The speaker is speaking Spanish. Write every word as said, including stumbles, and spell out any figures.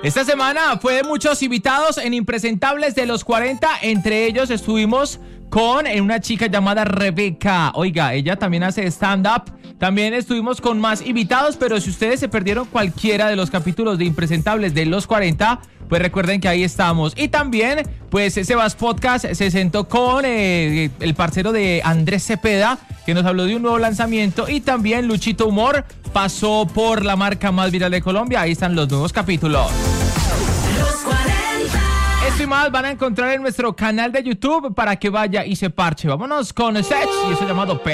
Esta semana fue de muchos invitados en Impresentables de los cuarenta. Entre ellos estuvimos con una chica llamada Rebeca. Oiga, ella también hace stand-up. También estuvimos con más invitados, pero si ustedes se perdieron cualquiera de los capítulos de Impresentables de los cuarenta, pues recuerden que ahí estamos. Y también, pues, Sebas Podcast se sentó con eh, el parcero de Andrés Cepeda, que nos habló de un nuevo lanzamiento. Y también Luchito Humor pasó por la marca más viral de Colombia. Ahí están los nuevos capítulos. Los cuarenta. Esto y más van a encontrar en nuestro canal de YouTube para que vaya y se parche. Vámonos con Sech y eso llamado P.